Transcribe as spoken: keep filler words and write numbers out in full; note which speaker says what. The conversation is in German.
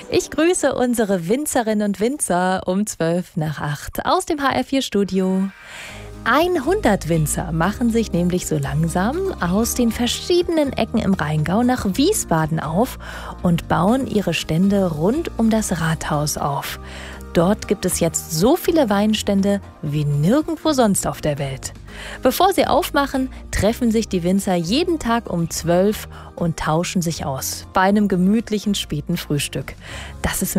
Speaker 1: Ich grüße unsere Winzerinnen und Winzer um zwölf nach acht aus dem H R vier Studio. hundert Winzer machen sich nämlich so langsam aus den verschiedenen Ecken im Rheingau nach Wiesbaden auf und bauen ihre Stände rund um das Rathaus auf. Dort gibt es jetzt so viele Weinstände wie nirgendwo sonst auf der Welt. Bevor sie aufmachen, treffen sich die Winzer jeden Tag um zwölf und tauschen sich aus bei einem gemütlichen späten Frühstück. Das ist